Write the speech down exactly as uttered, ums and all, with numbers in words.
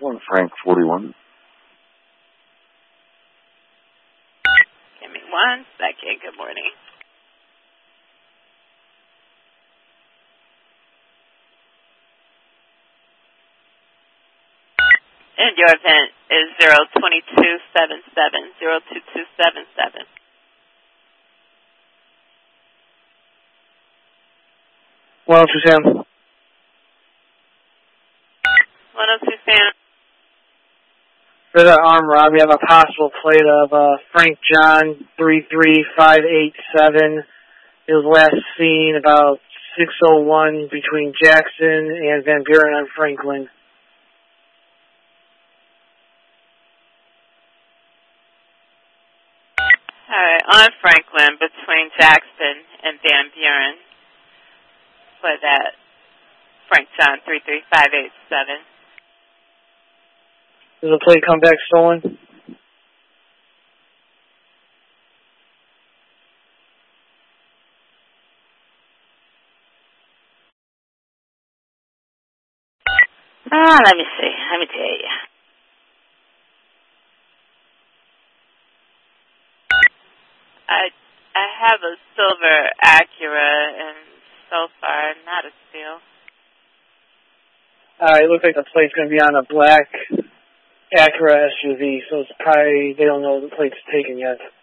One Frank forty-one. Give me one second. Good morning. And your event is zero two two seven seven, zero two two seven seven. one oh two Sam. one oh two Sam. For the arm rob, we have a possible plate of uh, Frank John three three five eight seven. It was last seen about six oh one between Jackson and Van Buren on Franklin. All right, on Franklin between Jackson and Van Buren for that Frank John three three five eight seven. Does the plate come back stolen? Ah, let me see. Let me tell you. I I have a silver Acura, and so far not a steal. Uh, it looks like the plate's going to be on a black Acura S U V, so it's probably, they don't know the plate's taken yet.